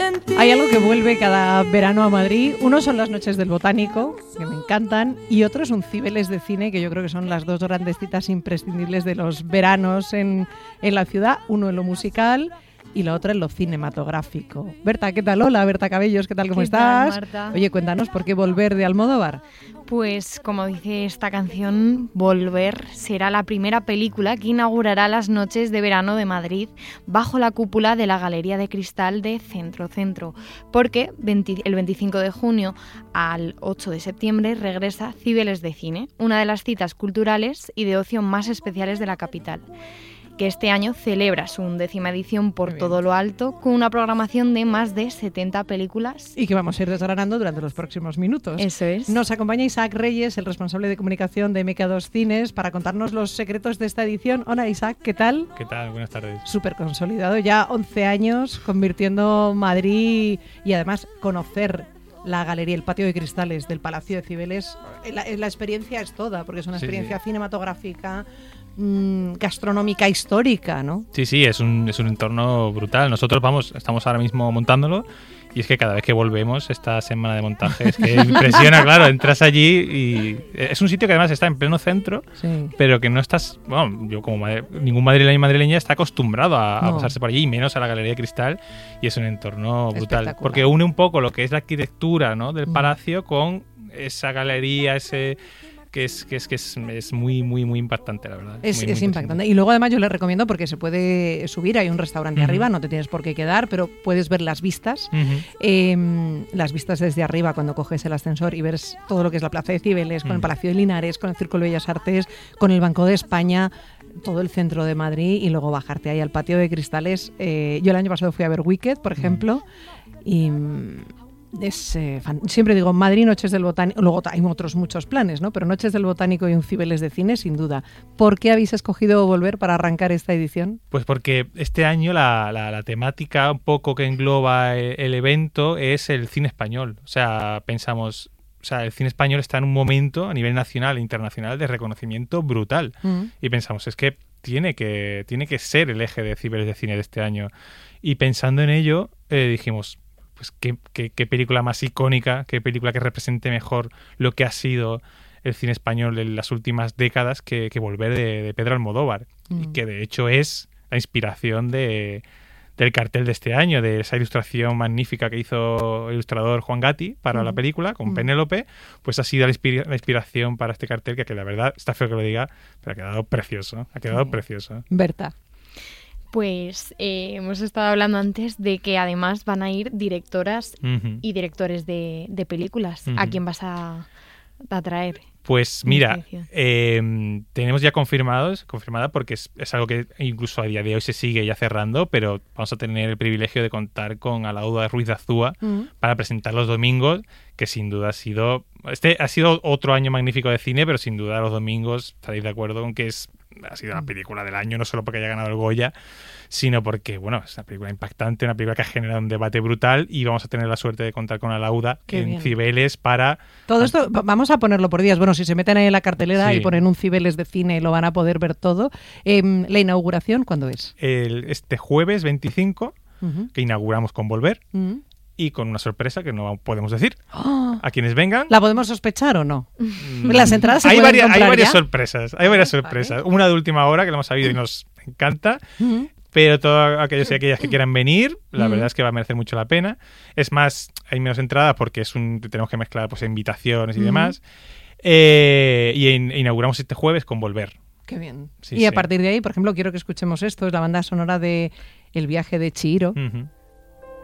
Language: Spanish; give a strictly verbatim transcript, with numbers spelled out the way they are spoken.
Hay algo que vuelve cada verano a Madrid. Uno son las noches del Botánico, que me encantan, y otro es un Cibeles de cine, que yo creo que son las dos grandes citas imprescindibles de los veranos en, en la ciudad. Uno en lo musical y la otra en lo cinematográfico. Berta, ¿qué tal? Hola, Berta Cabellos, ¿qué tal? ¿Cómo ¿Qué estás? tal, Marta? Oye, cuéntanos, ¿por qué Volver de Almodóvar? Pues, como dice esta canción, Volver será la primera película que inaugurará las noches de verano de Madrid bajo la cúpula de la Galería de Cristal de Centro Centro, porque el veinticinco de junio al ocho de septiembre regresa Cibeles de Cine, una de las citas culturales y de ocio más especiales de la capital, que este año celebra su undécima edición por todo lo alto, con una programación de más de setenta películas. Y que vamos a ir desgranando durante los próximos minutos. Eso es. Nos acompaña Isaac Reyes, el responsable de comunicación de M K dos Cines, para contarnos los secretos de esta edición. Hola Isaac, ¿qué tal? ¿Qué tal? Buenas tardes. Súper consolidado, ya once años, convirtiendo Madrid y además conocer la galería, el patio de cristales del Palacio de Cibeles. La, la experiencia es toda, porque es una experiencia sí, sí. cinematográfica, gastronómica, histórica, ¿no? Sí, sí, es un, es un entorno brutal. Nosotros vamos, estamos ahora mismo montándolo y es que cada vez que volvemos esta semana de montaje es que impresiona, claro, entras allí y es un sitio que además está en pleno centro, sí. pero que no estás, bueno, yo como madre, ningún madrileño y madrileña está acostumbrado a, a no. pasarse por allí, y menos a la Galería de Cristal, y es un entorno brutal, porque une un poco lo que es la arquitectura, ¿no?, del palacio mm. con esa galería, ese... que es que es que es, es muy muy muy impactante, la verdad. Es, muy, es muy impactante. Y luego además yo les recomiendo, porque se puede subir, hay un restaurante uh-huh. arriba, no te tienes por qué quedar, pero puedes ver las vistas, uh-huh. eh, las vistas desde arriba cuando coges el ascensor y ves todo lo que es la Plaza de Cibeles, uh-huh. con el Palacio de Linares, con el Círculo de Bellas Artes, con el Banco de España, todo el centro de Madrid, y luego bajarte ahí al Patio de Cristales. Eh, yo el año pasado fui a ver Wicked, por ejemplo, uh-huh. y... Es, eh, fan... siempre digo Madrid, Noches del Botánico, luego hay otros muchos planes, ¿no? Pero Noches del Botánico y un Cibeles de cine, sin duda. ¿Por qué habéis escogido Volver para arrancar esta edición? Pues porque este año la, la, la temática un poco que engloba el, el evento es el cine español. O sea, pensamos, o sea, el cine español está en un momento a nivel nacional e internacional de reconocimiento brutal. Mm. Y pensamos, es que tiene que tiene que ser el eje de Cibeles de cine de este año. Y pensando en ello, eh, dijimos... pues qué, qué, qué película más icónica, qué película que represente mejor lo que ha sido el cine español en las últimas décadas que, que Volver de, de Pedro Almodóvar, mm. y que de hecho es la inspiración de, del cartel de este año, de esa ilustración magnífica que hizo el ilustrador Juan Gatti para mm. la película, con mm. Penélope, pues ha sido la, inspira- la inspiración para este cartel, que, que la verdad, está feo que lo diga, pero ha quedado precioso, ha quedado sí. precioso. Berta. Pues eh, hemos estado hablando antes de que además van a ir directoras uh-huh. y directores de, de películas. Uh-huh. ¿A quién vas a, a traer? Pues mira, eh, tenemos ya confirmados, confirmada porque es, es algo que incluso a día de hoy se sigue ya cerrando, pero vamos a tener el privilegio de contar con Alauda Ruiz de Azúa uh-huh. para presentar los domingos, que sin duda ha sido... Este ha sido otro año magnífico de cine, pero sin duda los domingos, estaréis de acuerdo con que es... ha sido la película del año, no solo porque haya ganado el Goya, sino porque, bueno, es una película impactante, una película que ha generado un debate brutal, y vamos a tener la suerte de contar con Alauda Qué en bien. Cibeles para... Todo esto, vamos a ponerlo por días. Bueno, si se meten ahí en la cartelera sí. y ponen un Cibeles de cine, lo van a poder ver todo. Eh, ¿La inauguración cuándo es? El, este jueves veinticinco, uh-huh. que inauguramos con Volver, uh-huh. y con una sorpresa que no podemos decir. Oh. A quienes vengan... ¿La podemos sospechar o no? Mm. Las entradas se hay pueden varias, comprar Hay varias ya? sorpresas. Hay varias sorpresas. Vale. Una de última hora que la hemos sabido y nos encanta. Uh-huh. Pero todos aquellos y aquellas que quieran venir, la uh-huh. verdad es que va a merecer mucho la pena. Es más, hay menos entrada porque es un tenemos que mezclar pues invitaciones y uh-huh. demás. Eh, y in, inauguramos este jueves con Volver. Qué bien. Sí, y a sí. partir de ahí, por ejemplo, quiero que escuchemos esto. Es la banda sonora de El viaje de Chihiro. Uh-huh.